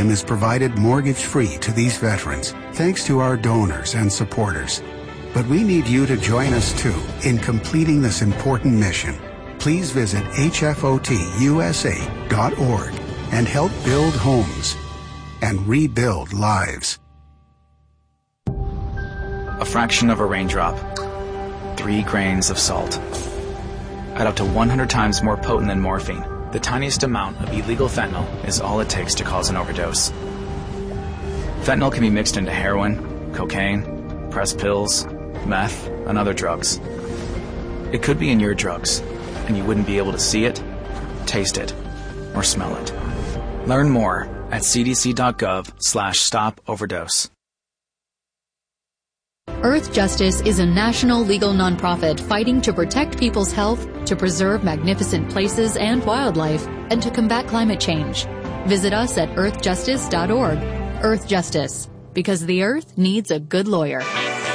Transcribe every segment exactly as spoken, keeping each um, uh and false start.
item is provided mortgage-free to these veterans, thanks to our donors and supporters. But we need you to join us, too, in completing this important mission. Please visit H F O T U S A dot org and help build homes and rebuild lives. A fraction of a raindrop, three grains of salt. At up to one hundred times more potent than morphine, the tiniest amount of illegal fentanyl is all it takes to cause an overdose. Fentanyl can be mixed into heroin, cocaine, pressed pills, meth, and other drugs. It could be in your drugs, and you wouldn't be able to see it, taste it, or smell it. Learn more at c d c dot gov slash stop overdose. Earth Justice is a national legal nonprofit fighting to protect people's health, to preserve magnificent places and wildlife, and to combat climate change. Visit us at earth justice dot org. Earth Justice, because the earth needs a good lawyer.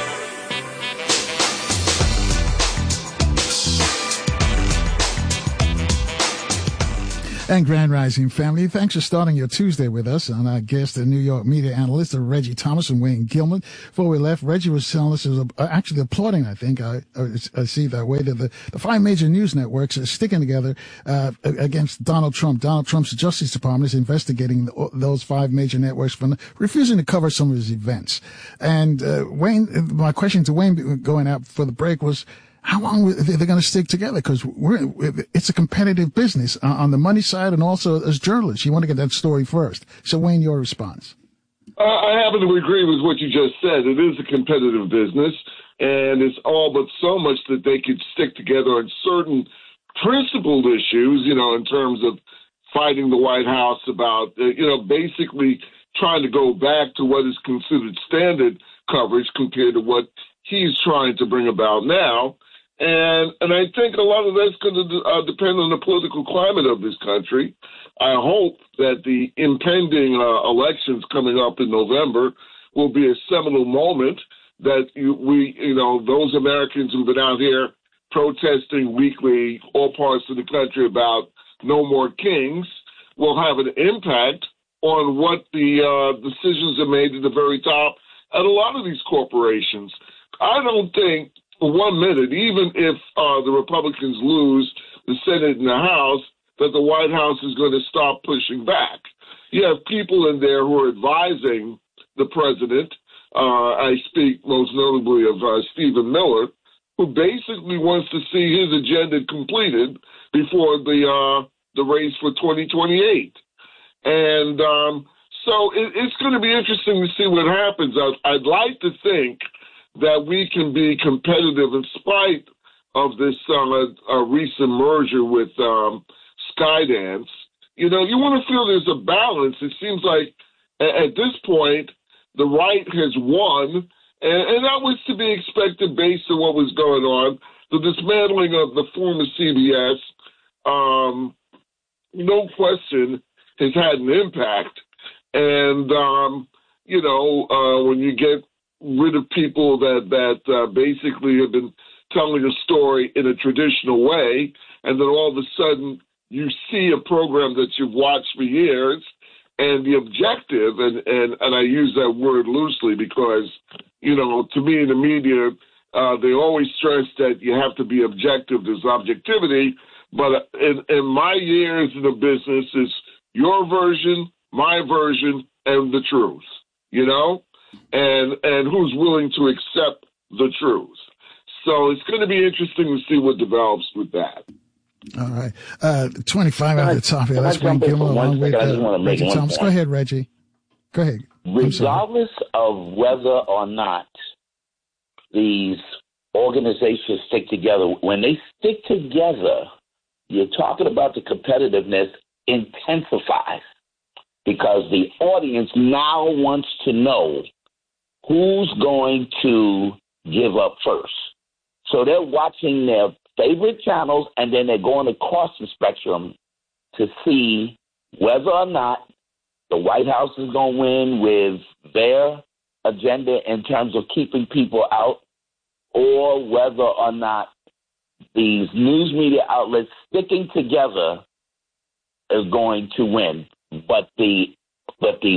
And Grand Rising family, thanks for starting your Tuesday with us. And our guest, the New York media analyst, Reggie Thomas and Wayne Gilman. Before we left, Reggie was telling us, was actually applauding, I think, I, I see that way, that the, the five major news networks are sticking together uh, against Donald Trump. Donald Trump's Justice Department is investigating those five major networks for refusing to cover some of his events. And uh, Wayne, my question to Wayne going out for the break was, how long are they going to stick together? Because we're, it's a competitive business on the money side and also as journalists. You want to get that story first. So, Wayne, your response. Uh, I happen to agree with what you just said. It is a competitive business, and it's all but so much that they could stick together on certain principled issues, you know, in terms of fighting the White House about, uh, you know, basically trying to go back to what is considered standard coverage compared to what he's trying to bring about now. And and I think a lot of that's going to uh, depend on the political climate of this country. I hope that the impending uh, elections coming up in November will be a seminal moment that you, we, you know, those Americans who've been out here protesting weekly, all parts of the country about no more kings, will have an impact on what the uh, decisions are made at the very top at a lot of these corporations. I don't think for one minute, even if uh, the Republicans lose the Senate and the House, that the White House is going to stop pushing back. You have people in there who are advising the president. Uh, I speak most notably of uh, Stephen Miller, who basically wants to see his agenda completed before the uh, the race for twenty twenty-eight. And um, so it, it's going to be interesting to see what happens. I'd, I'd like to think that we can be competitive in spite of this uh, uh, recent merger with um, Skydance. You know, you want to feel there's a balance. It seems like at, at this point, the right has won, and, and that was to be expected based on what was going on. The dismantling of the former C B S, um, no question, has had an impact. And, um, you know, uh, when you get rid of people that that uh, basically have been telling a story in a traditional way, and then all of a sudden you see a program that you've watched for years, and the objective, and, and, and I use that word loosely because, you know, to me in the media, uh, they always stress that you have to be objective. There's objectivity, but in, in my years in the business, it's your version, my version, and the truth, you know? And and who's willing to accept the truth. So it's going to be interesting to see what develops with that. All right. Uh, twenty-five at the top here. That's Wayne Gilman along with uh, Reggie Thomas. Go ahead, Reggie. Go ahead. Regardless of whether or not these organizations stick together, when they stick together, you're talking about the competitiveness intensifies because the audience now wants to know who's going to give up first. So they're watching their favorite channels, and then they're going across the spectrum to see whether or not the White House is going to win with their agenda in terms of keeping people out, or whether or not these news media outlets sticking together is going to win. But the but the